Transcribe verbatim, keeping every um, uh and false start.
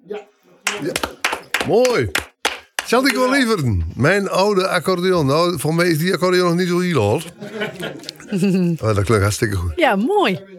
Ja. Ja. Mooi. Zal ik wel liever mijn oude accordeon. Nou, voor mij is die accordeon nog niet zo heel oud. Maar dat klinkt hartstikke goed. Ja, mooi.